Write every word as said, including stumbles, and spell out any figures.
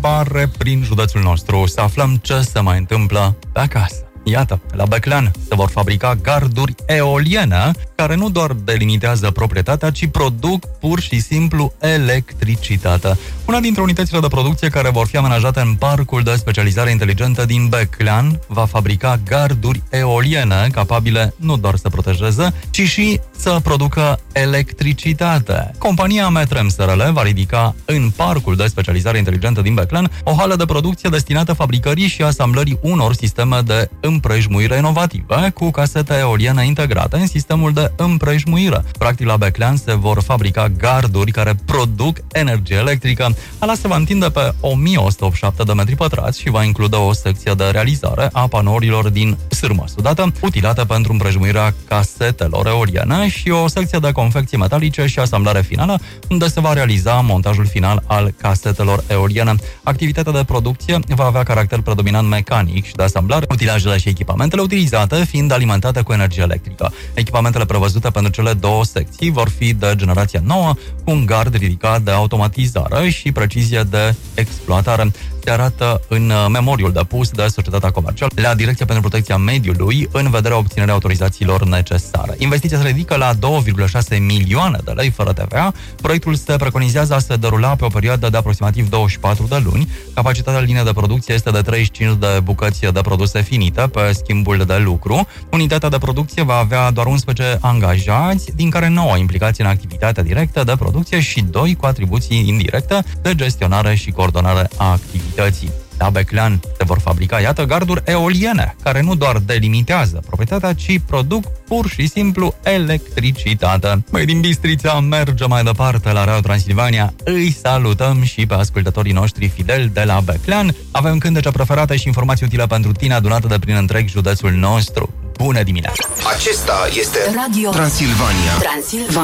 pare prin județul nostru să aflăm ce se mai întâmplă pe acasă. Iată, la Beclean se vor fabrica garduri eoliene care nu doar delimitează proprietatea, ci produc pur și simplu electricitate. Una dintre unitățile de producție care vor fi amenajate în parcul de specializare inteligentă din Beclean va fabrica garduri eoliene capabile nu doar să protejeze, ci și să producă electricitate. Compania Metrem S R L va ridica în parcul de specializare inteligentă din Beclean o hală de producție destinată fabricării și asamblării unor sisteme de împrejmuire inovative cu casete eoliene integrate în sistemul de împrejmuire. Practic, la Beclean se vor fabrica garduri care produc energie electrică. Ala se va întinde pe o mie o sută optzeci și șapte de metri pătrați și va include o secție de realizare a panourilor din sârmă sudată, utilată pentru împrejmuirea casetelor eoliene, și o secție de confecții metalice și asamblare finală, unde se va realiza montajul final al casetelor eoliene. Activitatea de producție va avea caracter predominant mecanic și de asamblare, utilajele și echipamentele utilizate fiind alimentate cu energie electrică. Echipamentele prevăzute pentru cele două secții vor fi de generație nouă, cu un gard ridicat de automatizare și precizie de exploatare. Se arată în memoriul depus de societatea comercială la Direcția pentru Protecția Mediului în vederea obținerii autorizațiilor necesare. Investiția se ridică la două virgulă șase milioane de lei fără T V A. Proiectul se preconizează a se derula pe o perioadă de aproximativ douăzeci și patru de luni. Capacitatea linii de producție este de treizeci și cinci de bucăți de produse finite pe schimbul de lucru. Unitatea de producție va avea doar unsprezece angajați, din care nouă implicați în activitatea directă de producție și doi cu atribuții indirecte de gestionare și coordonare a activității. La Beclean se vor fabrica, iată, garduri eoliene, care nu doar delimitează proprietatea, ci produc pur și simplu electricitate. Mai din Bistrița mergem mai departe la Radio Transilvania. Îi salutăm și pe ascultătorii noștri fideli de la Beclean. Avem cântece preferate și informații utile pentru tine adunate de prin întreg județul nostru. Bună dimineața! Acesta este Radio Transilvania. Transilvania.